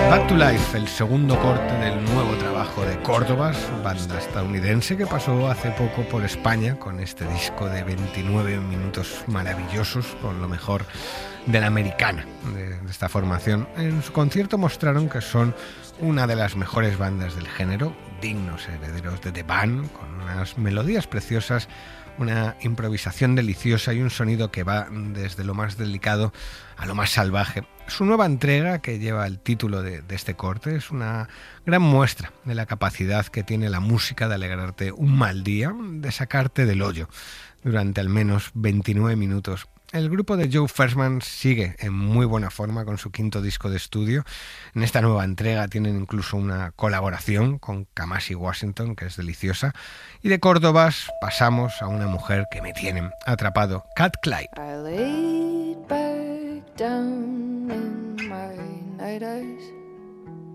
Back to Life, el segundo corte del nuevo trabajo de Córdobas, banda estadounidense que pasó hace poco por España con este disco de 29 minutos maravillosos, con lo mejor de la americana de esta formación. En su concierto mostraron que son una de las mejores bandas del género, dignos herederos de The Band, con unas melodías preciosas, una improvisación deliciosa y un sonido que va desde lo más delicado a lo más salvaje. Su nueva entrega, que lleva el título de este corte, es una gran muestra de la capacidad que tiene la música de alegrarte un mal día, de sacarte del hoyo durante al menos 29 minutos. El grupo de Joe Firstman sigue en muy buena forma con su quinto disco de estudio. En esta nueva entrega tienen incluso una colaboración con Kamasi Washington, que es deliciosa. Y de Córdobas pasamos a una mujer que me tiene atrapado, Cat Clyde. I laid back down in my night eyes